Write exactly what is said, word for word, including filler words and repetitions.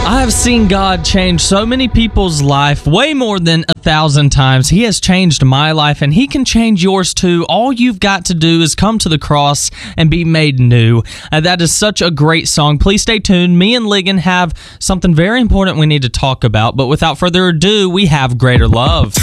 I have seen God change so many people's life, way more than a thousand times. He has changed my life, and He can change yours too. All you've got to do is come to the cross and be made new. Uh, that is such a great song. Please stay tuned. Me and Ligon have something very important we need to talk about, but without further ado, we have Greater Love.